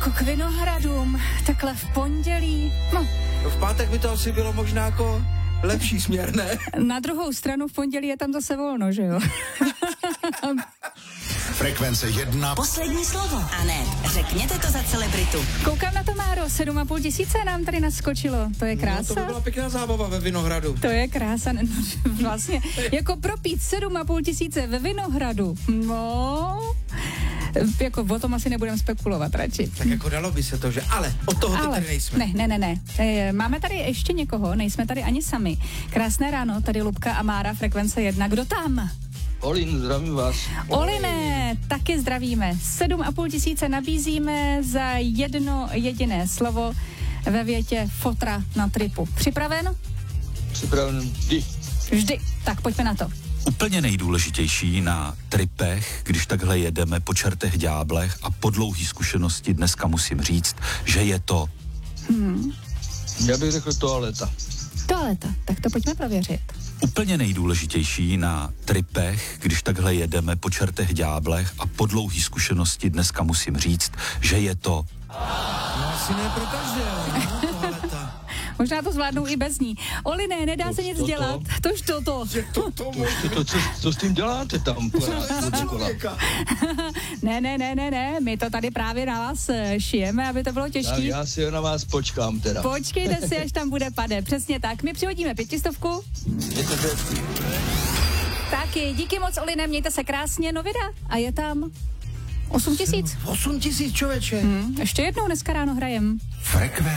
Jako k Vinohradům, takhle v pondělí. No, v pátek by to asi bylo možná jako lepší směr, ne? na druhou stranu v pondělí je tam zase volno, že jo? Frekvence 1. Poslední slovo. A ne, řekněte to za celebritu. Koukám na to, Máro, 7,5 tisíce nám tady naskočilo. To je krása. No, to by byla pěkná zábava ve Vinohradu. To je krása, no, vlastně, jako propít 7,5 tisíce ve Vinohradu, no, jako o tom asi nebudeme spekulovat radši. Tak jako dalo by se to, že ale od toho tady nejsme. Ne. Máme tady ještě někoho, nejsme tady ani sami. Krásné ráno, tady Lubka a Mára, Frekvence 1. Kdo tam? Olin, zdravím vás. Oline, taky zdravíme. 7,5 tisíce nabízíme za jedno jediné slovo ve větě fotra na tripu. Připraven? Připraven vždy. Vždy. Tak pojďme na to. Úplně nejdůležitější na tripech, když takhle jedeme po čertech ďáblech a po dlouhý zkušenosti dneska musím říct, že je to... Já bych řekl toaleta. Toaleta, tak to pojďme prověřit. Úplně nejdůležitější na tripech, když takhle jedeme po čertech ďáblech a po dlouhý zkušenosti dneska musím říct, že je to... No asi ne pro každého, no, toaleta. Možná to zvládnou i bez ní. Oline, nedá se nic dělat. Tož toto. Co s tím děláte tam? Ne, my to tady právě na vás šijeme, aby to bylo těžké. Já si na vás počkám teda. Počkejte si, až tam bude pade. Přesně tak. My přihodíme 500. Taky, díky moc, Oline, mějte se krásně. No vida. A je tam 8 tisíc. 8 tisíc, člověče. Ještě jednou dneska ráno hrajem. Frekvence